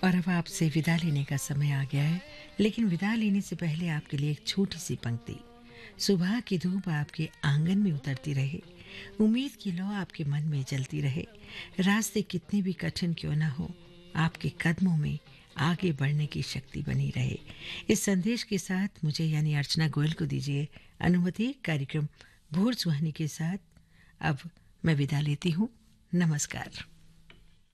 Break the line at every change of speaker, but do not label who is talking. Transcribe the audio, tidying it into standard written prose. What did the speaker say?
और अब आपसे विदा लेने का समय आ गया है, लेकिन विदा लेने से पहले आपके लिए एक छोटी सी पंक्ति। सुबह की धूप आपके आंगन में उतरती रहे, उम्मीद की लौ आपके मन में जलती रहे, रास्ते कितने भी कठिन क्यों ना हो, आपके कदमों में आगे बढ़ने की शक्ति बनी रहे। इस संदेश के साथ मुझे यानी अर्चना गोयल को दीजिए अनुमति कार्यक्रम भोर सुहानी के साथ। अब मैं विदा लेती हूँ। नमस्कार।